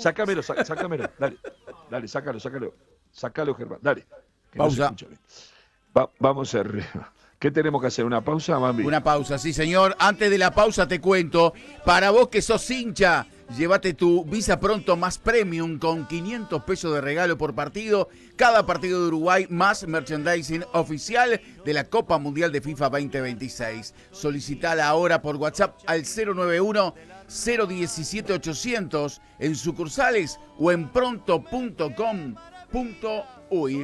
Sácamelo, sácamelo. Dale, sácalo. Sácalo, Germán. Dale. Pausa. Vamos arriba. ¿Qué tenemos que hacer? ¿Una pausa, Bambi? Una pausa, sí, señor. Antes de la pausa te cuento, para vos que sos hincha, llévate tu Visa Pronto más Premium con 500 pesos de regalo por partido. Cada partido de Uruguay más merchandising oficial de la Copa Mundial de FIFA 2026. Solicitala ahora por WhatsApp al 091-017-800 en sucursales o en pronto.com.uy.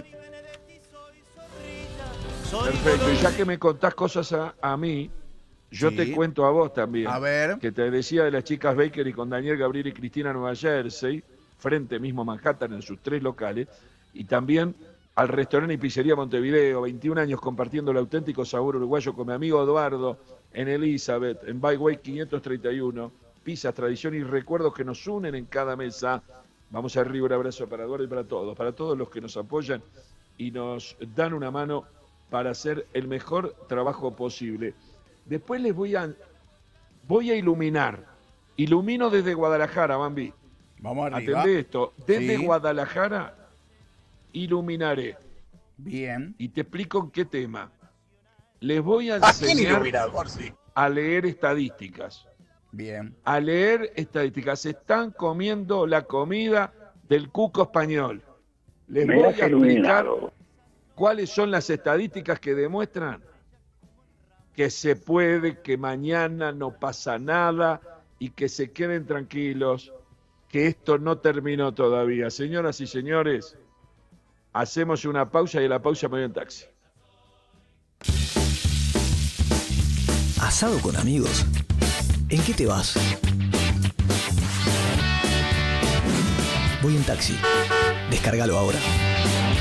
Perfecto, y ya que me contás cosas a mí, yo te cuento a vos también. A ver. Que te decía de las chicas Bakery con Daniel, Gabriel y Cristina Nueva Jersey, frente mismo a Manhattan en sus 3 locales, y también al restaurante y pizzería Montevideo, 21 años compartiendo el auténtico sabor uruguayo con mi amigo Eduardo en Elizabeth, en Byway 531, pizzas, tradición y recuerdos que nos unen en cada mesa. Vamos arriba, un abrazo para Eduardo y para todos los que nos apoyan y nos dan una mano para hacer el mejor trabajo posible. Después les voy a iluminar. Ilumino desde Guadalajara, Bambi. Vamos arriba. Atendé esto. Desde Guadalajara iluminaré. Bien. Y te explico en qué tema. Les voy a enseñar a leer estadísticas. Bien. A leer estadísticas. Se están comiendo la comida del cuco español. Les voy a explicar cuáles son las estadísticas que demuestran que se puede, que mañana no pasa nada y que se queden tranquilos, que esto no terminó todavía. Señoras y señores, hacemos una pausa y a la pausa me voy en taxi. ¿Asado con amigos? ¿En qué te vas? Voy en taxi. Descárgalo ahora.